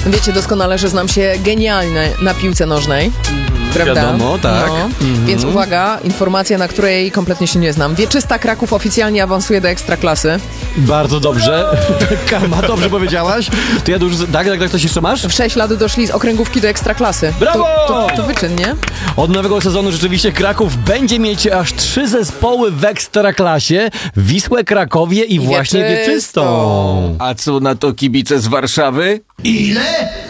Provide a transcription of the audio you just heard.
Wiecie doskonale, że znam się genialnie na piłce nożnej. Prawda? Wiadomo, tak. No. Więc uwaga, informacja, na której kompletnie się nie znam. Wieczysta Kraków oficjalnie awansuje do Ekstraklasy. Bardzo dobrze. Karma, dobrze powiedziałaś. To ja już... Tak, coś jeszcze masz? W 6 lat doszli z okręgówki do Ekstraklasy. Brawo! To wyczyn, nie? Od nowego sezonu rzeczywiście Kraków będzie mieć aż 3 zespoły w Ekstraklasie. Wisłę, Krakowie i właśnie Wieczystą. Wieczystą. A co na to kibice z Warszawy? Ile?